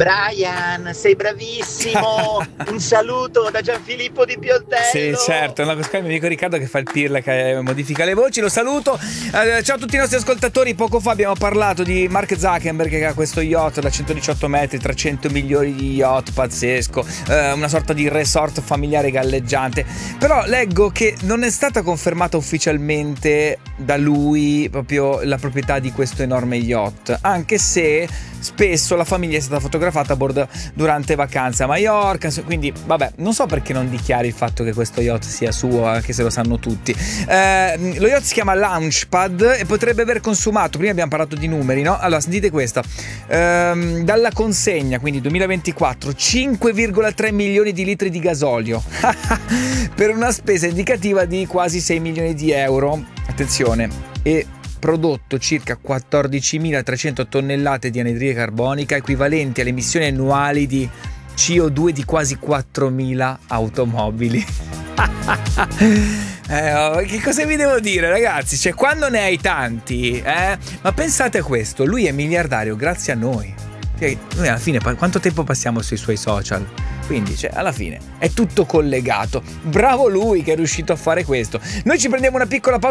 Brian, sei bravissimo. Un saluto da Gianfilippo di Pioltello. Sì, certo, no, questo è il mio amico Riccardo che fa il pirla, che modifica le voci. Lo saluto. Ciao a tutti i nostri ascoltatori. Poco fa abbiamo parlato di Mark Zuckerberg, che ha questo yacht da 118 metri, 300 milioni di yacht, pazzesco, una sorta di resort familiare galleggiante. Però leggo che non è stata confermata ufficialmente da lui proprio la proprietà di questo enorme yacht, anche se spesso la famiglia è stata fotografata a bordo durante vacanze a Maiorca, quindi vabbè, non so perché non dichiari il fatto che questo yacht sia suo, anche se lo sanno tutti. Lo yacht si chiama Launchpad e potrebbe aver consumato, prima abbiamo parlato di numeri, no? Allora sentite questa, dalla consegna, quindi 2024, 5,3 milioni di litri di gasolio per una spesa indicativa di quasi 6 milioni di euro, attenzione, e prodotto circa 14.300 tonnellate di anidride carbonica, equivalenti alle emissioni annuali di CO2 di quasi 4.000 automobili. Che cosa vi devo dire, ragazzi? Cioè, quando ne hai tanti, ma pensate a questo, lui è miliardario grazie a noi. Cioè, noi alla fine quanto tempo passiamo sui suoi social? Quindi, cioè, alla fine è tutto collegato. Bravo lui che è riuscito a fare questo. Noi ci prendiamo una piccola pausa.